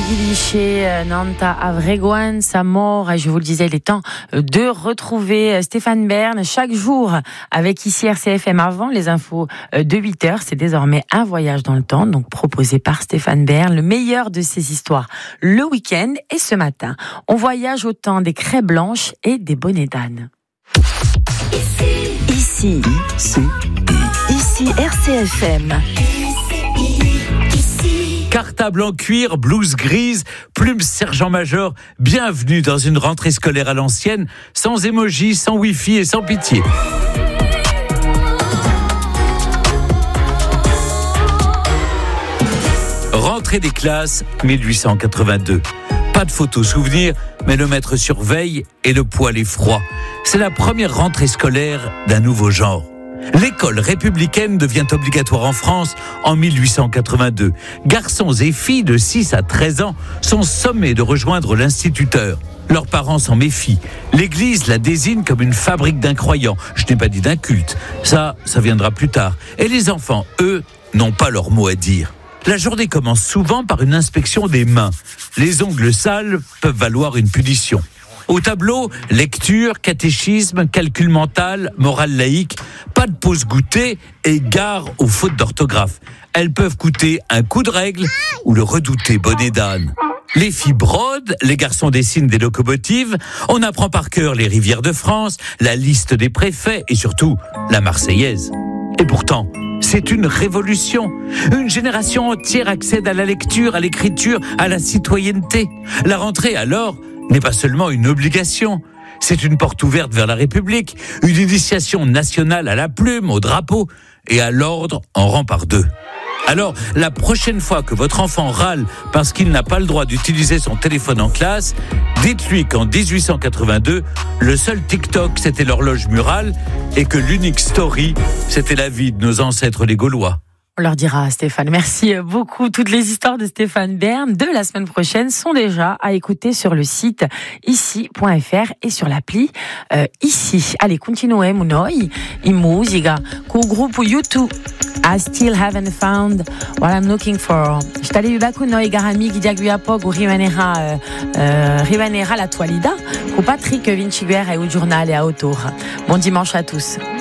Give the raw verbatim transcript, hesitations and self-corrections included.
Guilichet, Nanta Avregoan, sa mort. Et je vous le disais, il est temps de retrouver Stéphane Bern chaque jour avec ici R C F M avant les infos de huit heures. C'est désormais un voyage dans le temps, donc proposé par Stéphane Bern, le meilleur de ses histoires le week-end. Et ce matin, on voyage au temps des craies blanches et des bonnets d'âne. Ici, ici, ici R C F M. Cartable en cuir, blouse grise, plume sergent-major, bienvenue dans une rentrée scolaire à l'ancienne, sans émojis, sans wifi et sans pitié. Rentrée des classes, mille huit cent quatre-vingt-deux. Pas de photos souvenirs, mais le maître surveille et le poêle est froid. C'est la première rentrée scolaire d'un nouveau genre. L'école républicaine devient obligatoire en France en mille huit cent quatre-vingt-deux. Garçons et filles de six à treize ans sont sommés de rejoindre l'instituteur. Leurs parents s'en méfient. L'Église la désigne comme une fabrique d'incroyants. Je n'ai pas dit d'inculte. Ça, ça viendra plus tard. Et les enfants, eux, n'ont pas leur mot à dire. La journée commence souvent par une inspection des mains. Les ongles sales peuvent valoir une punition. Au tableau, lecture, catéchisme, calcul mental, morale laïque, pas de pause goûter et gare aux fautes d'orthographe. Elles peuvent coûter un coup de règle ou le redouté bonnet d'âne. Les filles brodent, les garçons dessinent des locomotives, on apprend par cœur les rivières de France, la liste des préfets et surtout la Marseillaise. Et pourtant, c'est une révolution. Une génération entière accède à la lecture, à l'écriture, à la citoyenneté. La rentrée alors n'est pas seulement une obligation, c'est une porte ouverte vers la République, une initiation nationale à la plume, au drapeau et à l'ordre en rang par deux. Alors, la prochaine fois que votre enfant râle parce qu'il n'a pas le droit d'utiliser son téléphone en classe, dites-lui qu'en dix-huit cent quatre-vingt-deux, le seul TikTok, c'était l'horloge murale et que l'unique story, c'était la vie de nos ancêtres les Gaulois. On leur dira, Stéphane. Merci beaucoup. Toutes les histoires de Stéphane Bern de la semaine prochaine sont déjà à écouter sur le site ici point f r et sur l'appli euh, Ici. Allez, continuemos noi in musica con il gruppo U due. I still haven't found what I'm looking for. Stare vi con noi garami che diagui a poco rimanera uh, rimanera l'attualità con Patrick Vinciguer e il giornale a autour. Bon dimanche à tous.